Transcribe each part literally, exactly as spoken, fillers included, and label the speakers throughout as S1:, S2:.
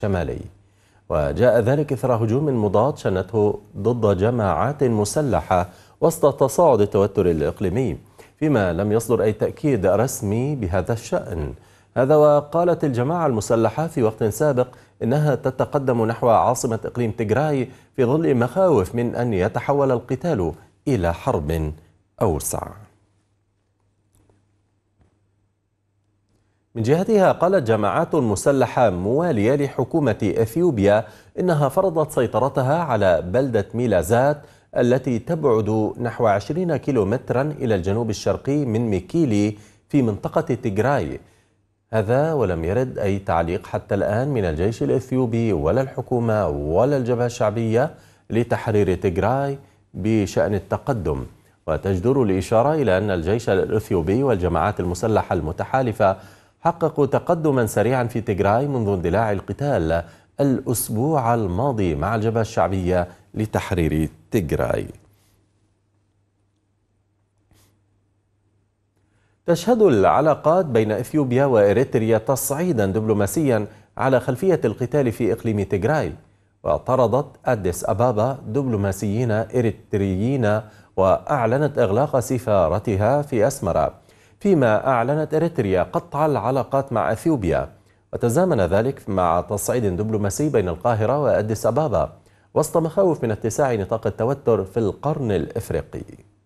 S1: الشمالي، وجاء ذلك إثر هجوم مضاد شنته ضد جماعات مسلحة وسط تصاعد التوتر الإقليمي، فيما لم يصدر أي تأكيد رسمي بهذا الشأن. هذا وقالت الجماعة المسلحة في وقت سابق إنها تتقدم نحو عاصمة إقليم تيغراي في ظل مخاوف من أن يتحول القتال إلى حرب أوسع. من جهتها قالت جماعات مسلحة موالية لحكومة إثيوبيا إنها فرضت سيطرتها على بلدة ميلازات التي تبعد نحو عشرين كيلومترا إلى الجنوب الشرقي من ميكيلي في منطقة تيغراي. هذا ولم يرد أي تعليق حتى الآن من الجيش الإثيوبي ولا الحكومة ولا الجبهة الشعبية لتحرير تيغراي بشأن التقدم. وتجدر الإشارة إلى أن الجيش الإثيوبي والجماعات المسلحة المتحالفة حققوا تقدما سريعا في تيغراي منذ اندلاع القتال الأسبوع الماضي مع الجبهة الشعبية لتحرير تيغراي. تشهد العلاقات بين إثيوبيا وإريتريا تصعيدا دبلوماسيا على خلفية القتال في إقليم تيغراي، وطردت أديس أبابا دبلوماسيين إريتريين وأعلنت إغلاق سفارتها في أسمرة، فيما أعلنت إريتريا قطع العلاقات مع إثيوبيا. وتزامن ذلك مع تصعيد دبلوماسي بين القاهرة وأديس أبابا وسط مخاوف من اتساع نطاق التوتر في القرن الإفريقي.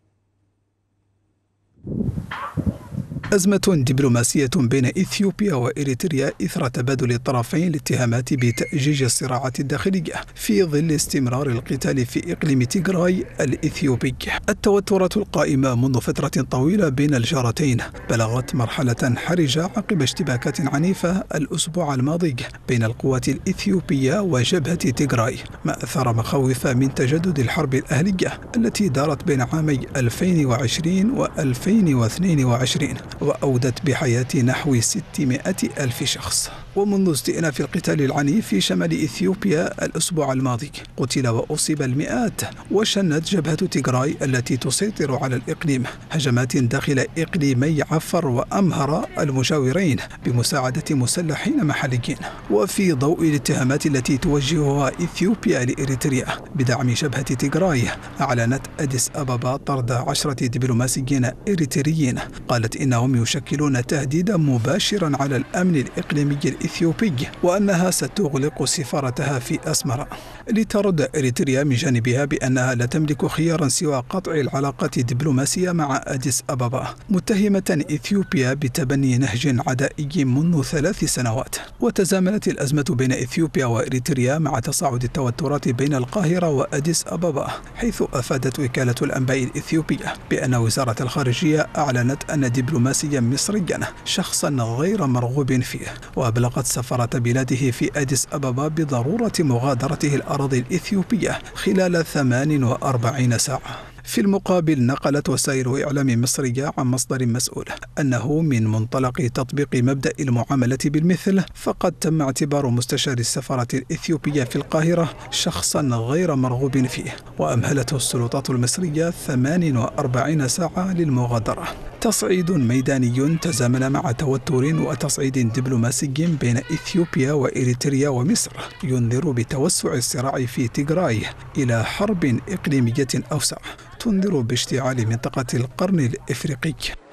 S2: أزمة دبلوماسية بين إثيوبيا وإريتريا إثر تبادل الطرفين الاتهامات بتأجيج الصراعات الداخلية في ظل استمرار القتال في إقليم تيغراي الإثيوبي. التوترات القائمة منذ فترة طويلة بين الجارتين بلغت مرحلة حرجة عقب اشتباكات عنيفة الأسبوع الماضي بين القوات الإثيوبية وجبهة تيغراي، ما أثار مخاوف من تجدد الحرب الأهلية التي دارت بين عامي ألفين وعشرين و ألفين واثنين وعشرين وأودت بحياة نحو ستمائة ألف شخص. ومنذ استئناف القتال العنيف في شمال إثيوبيا الأسبوع الماضي قتل وأصيب المئات، وشنت جبهة تيغراي التي تسيطر على الإقليم هجمات داخل إقليمي عفر وأمهر المجاورين بمساعدة مسلحين محليين. وفي ضوء الاتهامات التي توجهها إثيوبيا لإريتريا بدعم جبهة تيغراي، أعلنت أديس أبابا طرد عشرة دبلوماسيين إريتريين قالت إنهم يشكلون تهديدا مباشرا على الأمن الإقليمي الإثيوبي، وأنها ستغلق سفارتها في أسمرة. لترد إريتريا من جانبها بأنها لا تملك خيارا سوى قطع العلاقات الدبلوماسية مع أديس أبابا، متهمة إثيوبيا بتبني نهج عدائي منذ ثلاث سنوات. وتزامنت الأزمة بين إثيوبيا وإريتريا مع تصاعد التوترات بين القاهرة وأديس أبابا، حيث أفادت وكالة الأنباء الإثيوبية بأن وزارة الخارجية أعلنت أن دبلوماسيا مصريا شخصا غير مرغوب فيه، وأبلغت سفارة بلاده في أديس أبابا بضرورة مغادرته الأراضي الإثيوبية خلال ثمان وأربعين ساعة. في المقابل نقلت وسائل إعلام مصرية عن مصدر مسؤول أنه من منطلق تطبيق مبدأ المعاملة بالمثل، فقد تم اعتبار مستشار السفارة الإثيوبية في القاهرة شخصا غير مرغوب فيه، وأمهلته السلطات المصرية ثمان وأربعين ساعة للمغادرة. تصعيد ميداني تزامن مع توتر وتصعيد دبلوماسي بين إثيوبيا وإريتريا ومصر ينذر بتوسع الصراع في تيغراي إلى حرب إقليمية أوسع تنذر باشتعال منطقة القرن الإفريقي.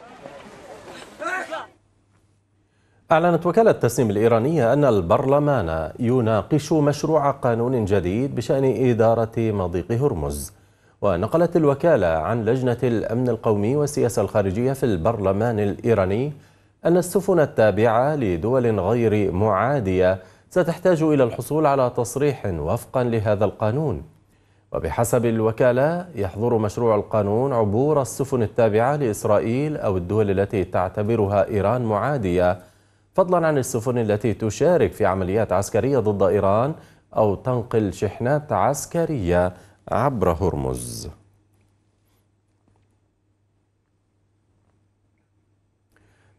S1: أعلنت وكالة تسنيم الإيرانية أن البرلمان يناقش مشروع قانون جديد بشأن إدارة مضيق هرمز. ونقلت الوكالة عن لجنة الأمن القومي والسياسة الخارجية في البرلمان الإيراني أن السفن التابعة لدول غير معادية ستحتاج إلى الحصول على تصريح وفقا لهذا القانون. وبحسب الوكالة يحظر مشروع القانون عبور السفن التابعة لإسرائيل أو الدول التي تعتبرها إيران معادية، فضلا عن السفن التي تشارك في عمليات عسكرية ضد إيران أو تنقل شحنات عسكرية عبر هرمز.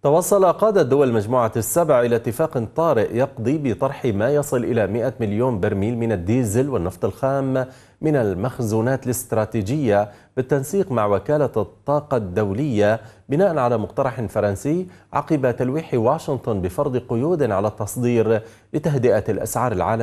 S1: توصل قادة دول مجموعة السبع إلى اتفاق طارئ يقضي بطرح ما يصل إلى مئة مليون برميل من الديزل والنفط الخام من المخزونات الاستراتيجية بالتنسيق مع وكالة الطاقة الدولية بناء على مقترح فرنسي عقب تلويح واشنطن بفرض قيود على التصدير لتهدئة الأسعار العالمية.